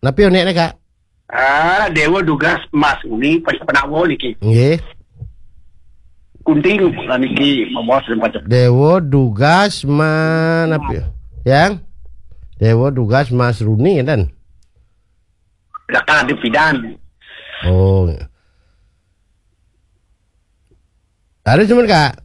Napi nek Kak? Dewa Dugas Mas Uni penawo niki. Nggih. Kunting lah niki membos macam. Dewa Dugas napi? Yang Dewa Dugas Mas Runi kan? Lakar di Pidan. Oh. Ada cuman Kak?